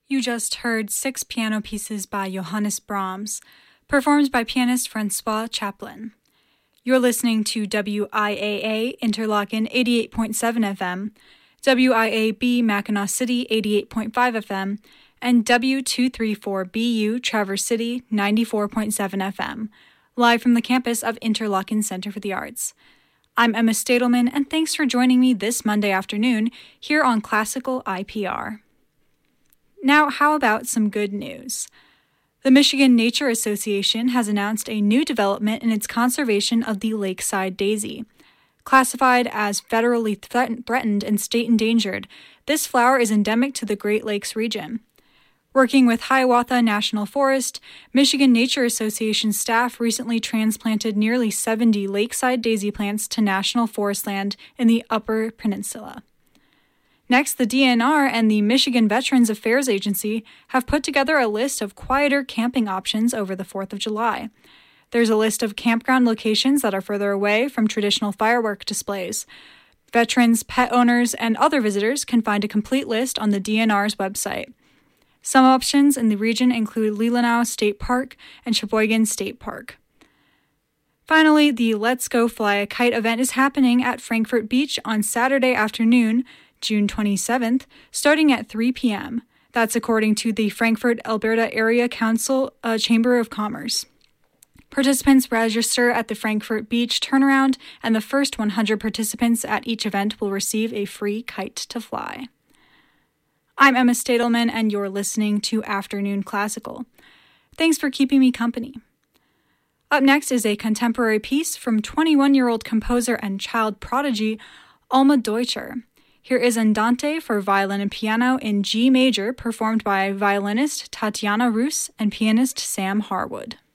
You just heard 6 piano pieces by Johannes Brahms, performed by pianist Francois Chaplin. You're listening to WIAA Interlaken 88.7 FM, WIAB Mackinac City 88.5 FM, and W234BU Traverse City 94.7 FM, live from the campus of Interlaken Center for the Arts. I'm Emma Stadelman, and thanks for joining me this Monday afternoon here on Classical IPR. Now, how about some good news? The Michigan Nature Association has announced a new development in its conservation of the lakeside daisy. Classified as federally threatened and state endangered, this flower is endemic to the Great Lakes region. Working with Hiawatha National Forest, Michigan Nature Association staff recently transplanted nearly 70 lakeside daisy plants to national forest land in the Upper Peninsula. Next, the DNR and the Michigan Veterans Affairs Agency have put together a list of quieter camping options over the 4th of July. There's a list of campground locations that are further away from traditional firework displays. Veterans, pet owners, and other visitors can find a complete list on the DNR's website. Some options in the region include Leelanau State Park and Sheboygan State Park. Finally, the Let's Go Fly a Kite event is happening at Frankfort Beach on Saturday afternoon, June 27th, starting at 3 p.m. That's according to the Frankfort, Alberta Area Council Chamber of Commerce. Participants register at the Frankfort Beach turnaround, and the first 100 participants at each event will receive a free kite to fly. I'm Emma Stadelman, and you're listening to Afternoon Classical. Thanks for keeping me company. Up next is a contemporary piece from 21-year-old composer and child prodigy Alma Deutscher. Here is Andante for violin and piano in G major, performed by violinist Tatiana Roos and pianist Sam Harwood.